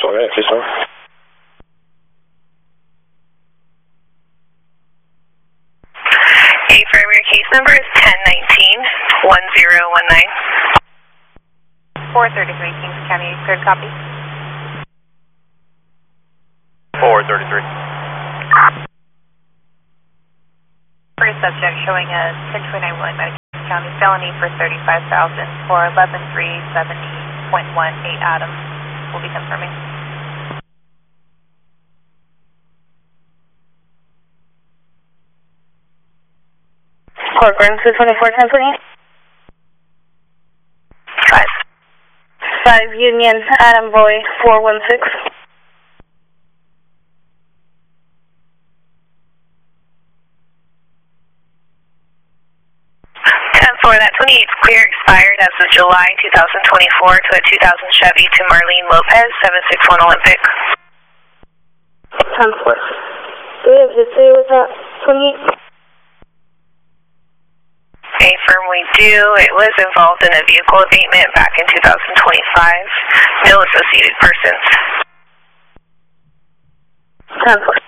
Alright, please hold. Affirm, your case number is 1019-1019. 433 Kings County, third copy. 433. First subject showing a 1029 William County felony for $35,000 for 11370.18 Adams. We'll be confirming. Corcoran 224-1028. 5 Union, Adam Boy 416. 10-4, that 28 is clear, expired as of July 2024 to a 2000 Chevy to Marlene Lopez, 761 Olympic. 10-4. Do we have history with that 28? Affirm, we do. It was involved in a vehicle abatement back in 2025. No associated persons. 10-4.